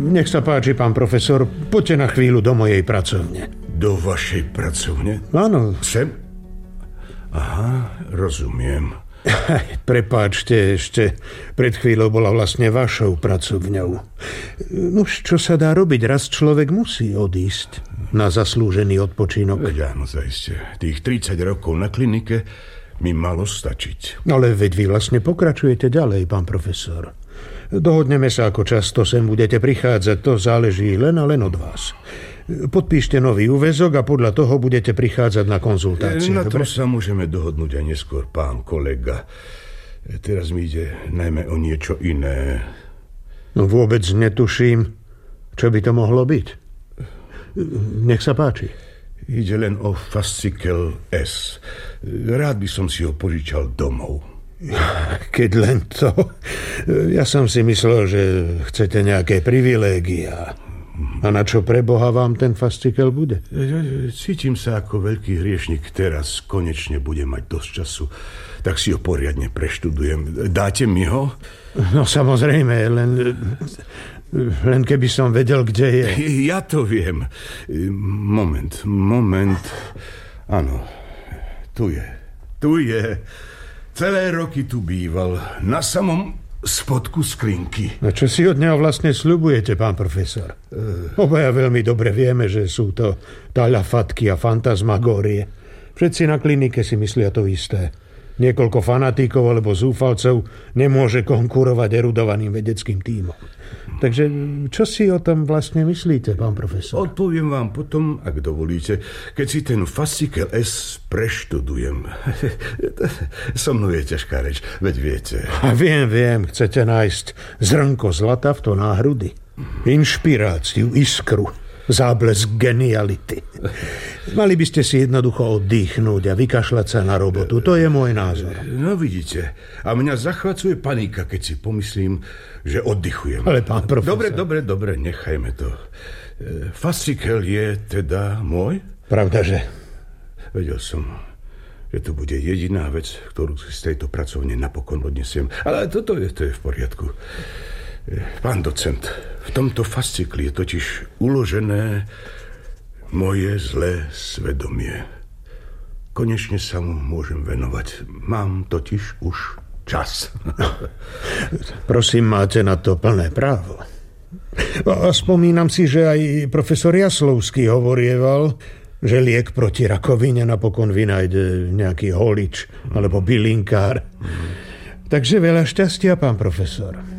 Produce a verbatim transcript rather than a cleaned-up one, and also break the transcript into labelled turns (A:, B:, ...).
A: Nech sa páči, pán profesor, poďte na chvíľu do mojej pracovne.
B: Do vašej pracovne?
A: Áno.
B: Sem? Aha, rozumiem.
A: Prepáčte, ešte pred chvíľou bola vlastne vašou pracovňou. Nož, čo sa dá robiť? Raz človek musí odísť na zaslúžený odpočinok.
B: Veď áno, zaiste. Tých tridsať rokov na klinike mi malo stačiť.
A: Ale veď vy vlastne pokračujete ďalej, pán profesor. Dohodneme sa, ako často sem budete prichádzať, to záleží len a len od vás. Podpíšte nový úväzok a podľa toho budete prichádzať na konzultácie.
B: Na to
A: dobre?
B: sa môžeme dohodnúť aj neskôr, pán kolega. Teraz mi ide najmä o niečo iné.
A: No vôbec netuším, čo by to mohlo byť. Nech sa páči.
B: Ide len o fascikel S. Rád by som si ho požičal domov.
A: Keď len to. Ja som si myslel, že chcete nejaké privilégia. A na čo pre Boha vám ten fascikel bude?
B: Cítim sa ako veľký hriešnik. Teraz konečne budem mať dosť času. Tak si ho poriadne preštudujem. Dáte mi ho?
A: No samozrejme, len... Len keby som vedel, kde je.
B: Ja to viem. Moment, moment. Áno, tu je. Tu je. Celé roky tu býval. Na samom spodku skrinky.
A: No čo si od neho vlastne sľubujete, pán profesor? Uh. Obaja veľmi dobre vieme, že sú to talafatky a fantasmagórie. Všetci na klinike si myslia to isté. Niekoľko fanatíkov alebo zúfalcov nemôže konkurovať erudovaným vedeckým tímom. Takže čo si o tom vlastne myslíte, pán profesor?
B: Odpoviem vám potom, ak dovolíte, keď si ten fascikel S preštudujem. So mnou je ťažká reč, veď viete.
A: A viem, viem, chcete nájsť zrnko zlata v to náhrudi. Inšpiráciu, iskru, záblesk geniality. Mali by ste si jednoducho oddychnúť a vykašľať sa na robotu. To je môj názor.
B: No vidíte. A mňa zachvacuje panika, keď si pomyslím, že oddychujem.
A: Ale pán profesor...
B: Dobre, dobre, dobre, nechajme to. Fascikel je teda môj?
A: Pravda, že?
B: Vedel som, že to bude jediná vec, ktorú si z tejto pracovne napokon odnesiem. Ale toto je, to je v poriadku. Pán docent, v tomto fascikli je totiž uložené moje zlé svedomie. Konečne sa mu môžem venovať. Mám totiž už čas.
A: Prosím, máte na to plné právo. A spomínam si, že aj profesor Jaslovský hovorieval, že liek proti rakovine napokon vynájde nejaký holič alebo bylinkár. Takže veľa šťastia, pán profesor.